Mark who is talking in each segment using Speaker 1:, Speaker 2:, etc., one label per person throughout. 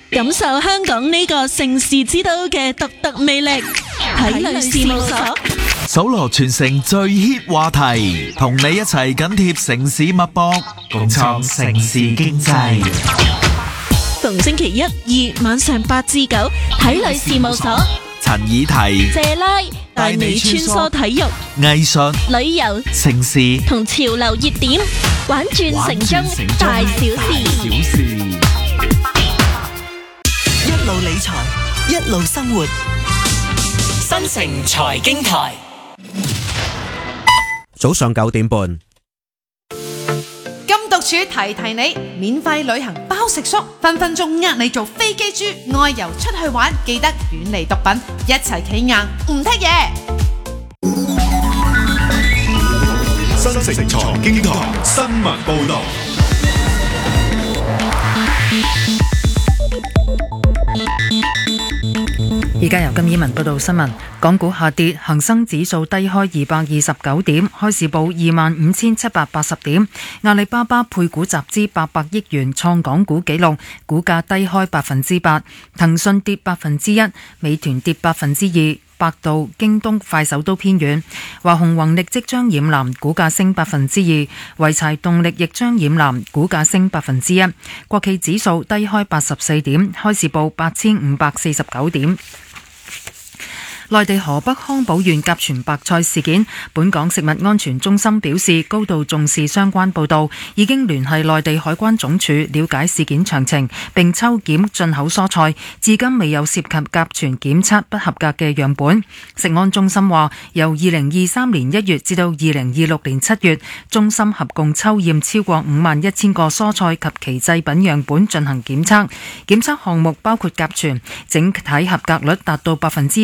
Speaker 1: 感受香港呢個城市之都嘅獨特魅力。體旅事務所
Speaker 2: 搜羅全城最 hit 話題，同你一齊緊貼城市脈搏，共創城市經濟。
Speaker 1: 逢星期一、二晚上8至9，體旅事務所
Speaker 2: 陳以提、
Speaker 1: 謝拉帶你穿梭體育、
Speaker 2: 藝術、
Speaker 1: 旅遊、
Speaker 2: 城市
Speaker 1: 同潮流熱點，玩轉城中大小事。
Speaker 3: 一路理財，一路生活。
Speaker 4: 新城財經台，
Speaker 5: 早上9點半。
Speaker 6: 禁毒處提提你，免費旅行包食宿，分分鐘呃你做飛機豬，外遊出去玩，記得遠離毒品，一齊企硬唔剔嘢。
Speaker 7: 新城財經台新聞報道。
Speaker 8: 而家由金綺文報道新聞。港股下跌，恒生指數低開229點，開市報25,780點。阿里巴巴配股集資800億元，創港股紀錄，股價低開8%。騰訊跌1%，美團跌2%。百度、京東、快手都偏軟，華虹宏力即將染藍，股價升2%；濰柴動力亦將染藍，股價升1%。國企指數低開84點，開市報8549點。內地河北康保縣甲醛白菜事件，本港食物安全中心表示高度重視相關報道，已經聯繫內地海關總署了解事件詳情，並抽檢進口蔬菜，至今未有涉及甲醛檢測不合格嘅樣本。食安中心話，由2023年1月至到2026年7月，中心合共抽驗超過51,000個蔬菜及其製品樣本進行檢測，檢測項目包括甲醛，整體合格率達到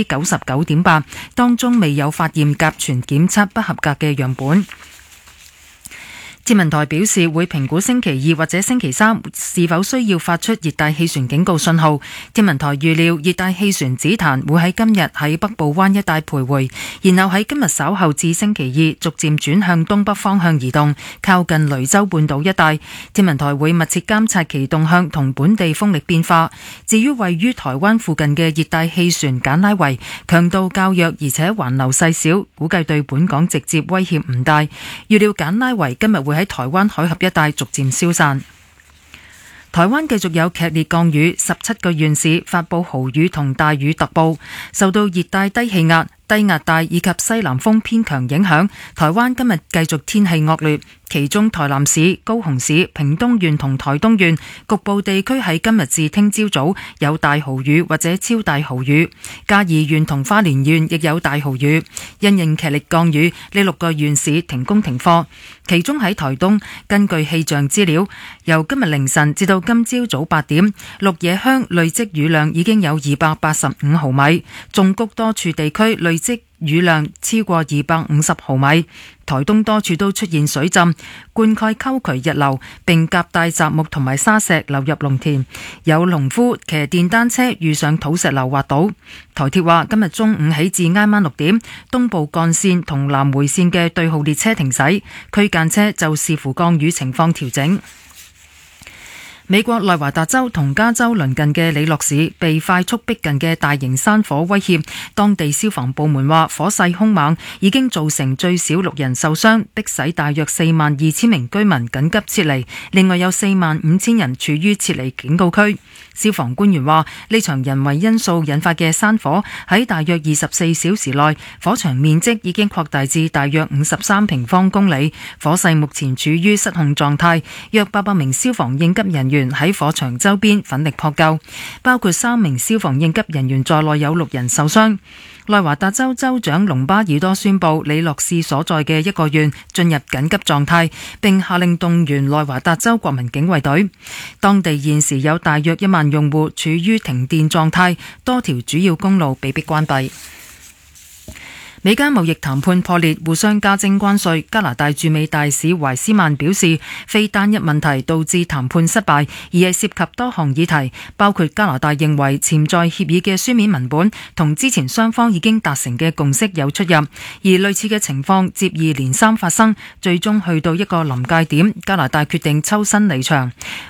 Speaker 8: 99.8%，當中未有發現甲醛檢測不合格嘅樣本。天文台表示會評估星期2或者星期3是否需要發出熱帶氣旋警告信號。天文台預料熱帶氣旋紫檀會喺今日喺北部灣一帶徘徊，然後喺今日稍後至星期2逐漸轉向東北方向移動，靠近雷州半島一帶。天文台會密切監察其動向同本地風力變化。至於位於台灣附近嘅熱帶氣旋簡拉維，強度較弱，而且環流細小，估計對本港直接威脅唔大。預料簡拉維今日會喺台灣海峽一帶逐漸消散。台灣繼續有劇烈降雨，17個縣市發布豪雨同大雨特報，受到熱帶低氣壓、低壓帶以及西南風偏強影響，台灣今日繼續天氣惡劣。其中台南市、高雄市、屏東縣同台東縣局部地區喺今日至聽朝早有大豪雨或者超大豪雨，嘉義縣同花蓮縣亦有大豪雨。因應劇烈降雨，呢6個縣市停工停課。其中喺台東，根據氣象資料，由今日凌晨至到今朝早8點，鹿野鄉累積雨量已經有285毫米，縱谷多處地區累積雨量超過250毫米。台東多處都出現水浸，灌溉溝渠溢流，並夾帶雜木同埋沙石流入農田，有農夫騎電單車遇上土石流滑倒。台鐵話今日中午起至挨晚6點，東部幹線同南迴線嘅對號列車停駛，區間車就視乎降雨情況調整。美國內華達州同加州鄰近嘅里洛市被快速逼近嘅大型山火威脅，當地消防部門話火勢兇猛，已經造成最少6人受傷，迫使大約42,000名居民緊急撤離，另外有45,000人處於撤離警告區。消防官員話，呢場人為因素引發嘅山火喺大約24小時內，火場面積已經擴大至大約53平方公里，火勢目前處於失控狀態，約800名消防應急人員喺火場周邊奮力撲救，包括3名消防應急人員在內有6人受傷。內華達州州長隆巴爾多宣布里洛市所在嘅一個縣進入緊急狀態，並下令動員內華達州國民警衛隊。當地現時有大約1萬用戶處於停電狀態，多條主要公路被迫關閉。美加貿易談判破裂，互相加徵關稅。加拿大駐美大使懷斯曼表示，非單一問題導致談判失敗，而係涉及多項議題，包括加拿大認為潛在協議嘅書面文本同之前雙方已經達成嘅共識有出入，而類似嘅情況接二連三發生，最終去到一個臨界點，加拿大決定抽身離場。